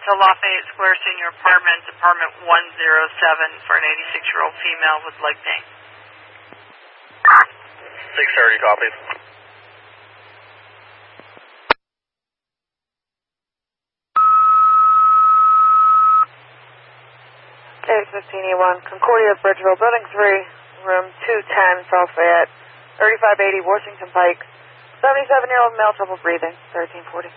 to Lafayette Square Senior Apartments, apartment 107 for an 86-year-old female with leg pain. 630 copies. K15E1, Concordia, Bridgeville, Building 3, room 210, South Fayette, 3580 Washington Pike, 77-year-old male, trouble breathing, 1340.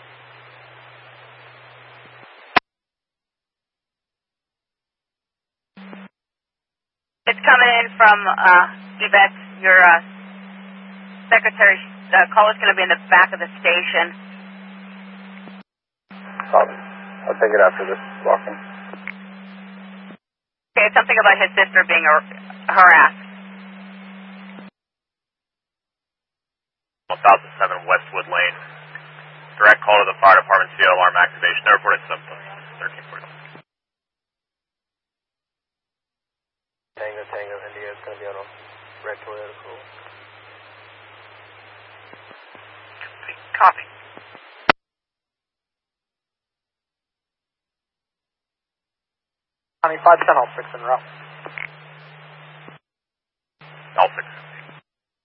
It's coming in from Yvette, your secretary. The call is going to be in the back of the station. I'll take it after this walking. Okay, something about his sister being harassed. 1007 Westwood Lane. Direct call to the fire department, CO alarm activation. No reported symptoms. 1340. Tango, India is going to be on a red Toyota Corolla. Copy. County 510, all 6 in route. All 6.